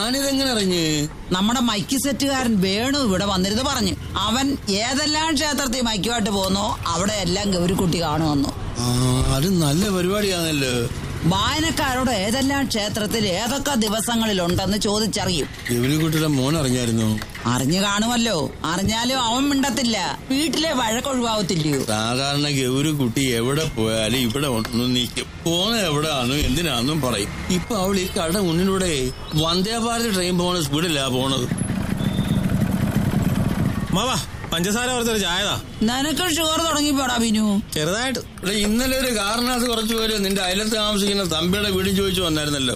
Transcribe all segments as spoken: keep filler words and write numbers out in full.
താനിതെങ്ങനെ അറിഞ്ഞ്? നമ്മുടെ മൈക്ക് സെറ്റുകാരൻ വേണു ഇവിടെ വന്നിരുന്നു പറഞ്ഞു. അവൻ ഏതെല്ലാം ക്ഷേത്രത്തിൽ മൈക്കുമായിട്ട് പോന്നോ അവിടെ എല്ലാം ഗൗരിക്കുട്ടി കാണുമെന്നു. അത് നല്ല പരിപാടിയാണല്ലോ. വായനക്കാരോട് ഏതെല്ലാം ക്ഷേത്രത്തിൽ ഏതൊക്കെ ദിവസങ്ങളിലുണ്ടെന്ന് ചോദിച്ചറിയും. ഗൗരിക്കുട്ടിയുടെ മോൻ അറിഞ്ഞായിരുന്നു? അറിഞ്ഞു കാണുമല്ലോ. അറിഞ്ഞാലും അവൻ മിണ്ടത്തില്ല. വീട്ടിലെ വഴക്കൊഴിവാകത്തില്ലയോ? സാധാരണ ഗൗരിക്കുട്ടി എവിടെ പോയാലും ഇവിടെ ഒന്ന് നിൽക്കും. പോണ എവിടെയാണെന്നും എന്തിനാന്നും പറയും. ഇപ്പൊ അവൾ ഈ കട മുന്നിലൂടെ വന്ദേ ഭാരത് ട്രെയിൻ പോണ സ്പീഡിലാ പോണത്. മാവാ പഞ്ചസാര കുറച്ചൊരു ചായതാ. നിനക്ക് ഷുഗർ തുടങ്ങിപ്പോടാ ബിനു? ചെറുതായിട്ട്. ഇന്നലെ ഒരു കാരണത്ത് കുറച്ചു പേര് നിന്റെ അയലത്ത് താമസിക്കുന്ന തമ്പിയുടെ വീടും ചോദിച്ചു വന്നായിരുന്നല്ലോ.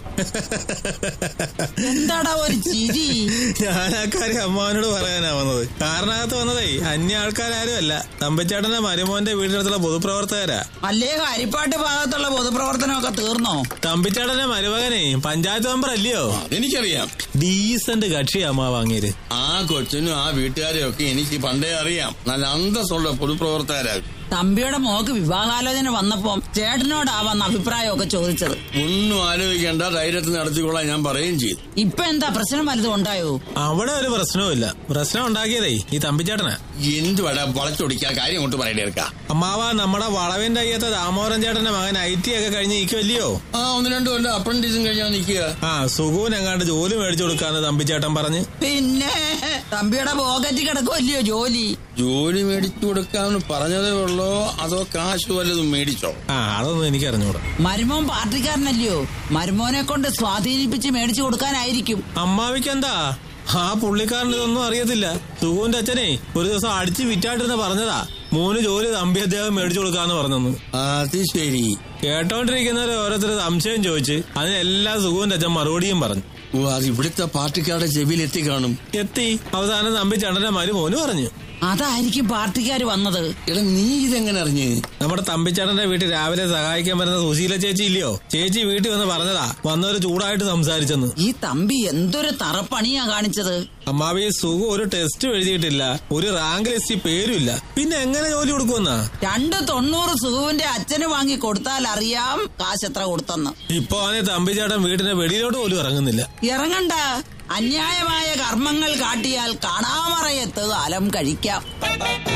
എന്താടാ ഒരു ചിരി? ഞാൻ ആ കാര്യം അമ്മാവനോട് പറയാനാ വന്നത്. കാരണത്ത് വന്നതേ അന്യ ആൾക്കാരും അല്ല, തമ്പിച്ചേട്ടന്റെ മരുമോന്റെ വീടിനടുത്തുള്ള പൊതുപ്രവർത്തകരാ. അല്ലേ ഹരിപ്പാട്ട് ഭാഗത്തുള്ള പൊതുപ്രവർത്തനമൊക്കെ തീർന്നോ? തമ്പിച്ചേട്ടന്റെ മരുമകനെ പഞ്ചായത്ത് മെമ്പർ അല്ലയോ? എനിക്കറിയാം. ഡീസന്റ് കക്ഷി അമ്മാ വാങ്ങിയത്. ആ കൊച്ചിനും ആ വീട്ടുകാരെയും ഒക്കെ എനിക്ക് പണ്ടേ അറിയാം. നല്ല അന്തസ്സുള്ള പൊതുപ്രവർത്തകരാകും. തമ്പിയുടെ മോക്ക് വിവാഹാലോചന വന്നപ്പോ ചേട്ടനോടാവാന്ന് അഭിപ്രായമൊക്കെ ചോദിച്ചത്. ഒന്നും ആലോചിക്കേണ്ട, ധൈര്യത്തിൽ നടത്തിക്കൊള്ളാൻ ഞാൻ പറയുകയും ചെയ്തു. ഇപ്പൊ എന്താ പ്രശ്നം വലുതും ഉണ്ടായോ? അവിടെ ഒരു പ്രശ്നവുമില്ല. പ്രശ്നം ഉണ്ടാക്കിയതേ ഈ തമ്പിച്ചേട്ടനാ. എന്തുവാടാ വളച്ചൊടിക്കാൻ കാര്യം കൊണ്ട് പറയണേർക്കാ? അമ്മാവ നമ്മുടെ വളവിന്റെ അയ്യത്തെ ദാമോദരൻ ചേട്ടന്റെ മകൻ ഐ ടി ഒക്കെ കഴിഞ്ഞ് നിൽക്കുമല്ലയോ? ആ ഒന്ന് രണ്ടു കൊല്ലം അപ്രന്റീസും കഴിഞ്ഞാൽ നിൽക്കുക. ആ സുഖൂൻ എങ്ങാണ്ട് ജോലി മേടിച്ചു കൊടുക്കാന്ന് തമ്പിച്ചേട്ടൻ പറഞ്ഞ്. പിന്നെ തമ്പിയുടെ പോക്കറ്റ് കിടക്കുമല്ലയോ ജോലി? ജോലി മേടിച്ചു കൊടുക്കാന്ന് പറഞ്ഞതേ ഉള്ളോ അതോ കാശ് വല്ലതും മേടിച്ചോ? ആ അതൊന്നും എനിക്ക് അറിഞ്ഞൂടാ. മരുമോൻ പാർട്ടിക്കാരനല്ലയോ? മരുമോനെ കൊണ്ട് സ്വാധീനിപ്പിച്ച് മേടിച്ചു കൊടുക്കാനായിരിക്കും. അമ്മാവിക്കെന്താ? ആ പുള്ളിക്കാരന് ഇതൊന്നും അറിയത്തില്ല. സുഖുവിന്റെ അച്ഛനെ ഒരു ദിവസം അടിച്ച് വിറ്റാട്ടിരുന്ന പറഞ്ഞതാ മൂന്ന് ജോലി തമ്പി അദ്ദേഹം മേടിച്ചു കൊടുക്കാന്ന് പറഞ്ഞെന്ന്. അത് ശരി. കേട്ടോണ്ടിരിക്കുന്നവരെ ഓരോരുത്തർ സംശയം ചോദിച്ച് അതിനെല്ലാം സുഖുവിന്റെ അച്ഛൻ മറുപടിയും പറഞ്ഞു. ഓ അത് ഇവിടുത്തെ പാർട്ടിക്കാരുടെ ചെവിയിൽ എത്തി കാണും. എത്തി. അവസാനം തമ്പി ചണ്ടന്റെ മരുമോന് പറഞ്ഞു. അതായിരിക്കും പാർട്ടിക്കാര് വന്നത്. എടാ നീ ഇതെങ്ങനെ അറിഞ്ഞ്? നമ്മുടെ തമ്പിച്ചേട്ടന്റെ വീട്ടിൽ രാവിലെ സഹായിക്കാൻ വരുന്ന സുശീല ചേച്ചി ഇല്ലയോ? ചേച്ചി വീട്ടിൽ വന്ന് പറഞ്ഞതാ വന്നവര് ചൂടായിട്ട് സംസാരിച്ചെന്ന്. ഈ തമ്പി എന്തൊരു തറപ്പണിയാ കാണിച്ചത്. അമ്മാവി സുഖം ഒരു ടെസ്റ്റ് എഴുതിയിട്ടില്ല, ഒരു റാങ്ക് ലിസ്റ്റ് പേരുമില്ല, പിന്നെ എങ്ങനെ ജോലി കൊടുക്കുമെന്നാ? രണ്ട് തൊണ്ണൂറ് സുഖുവിന്റെ അച്ഛന് വാങ്ങി കൊടുത്താൽ അറിയാം കാശ് എത്ര കൊടുത്തെന്ന്. ഇപ്പൊ അവനെ തമ്പിച്ചേട്ടൻ വീടിന്റെ വെളിയിലോട്ട് പോലും ഇറങ്ങുന്നില്ല. ഇറങ്ങണ്ട. അന്യായമായ കർമ്മങ്ങൾ കാട്ടിയാൽ കാണാമറയത്ത് കാലം കഴിക്കാം.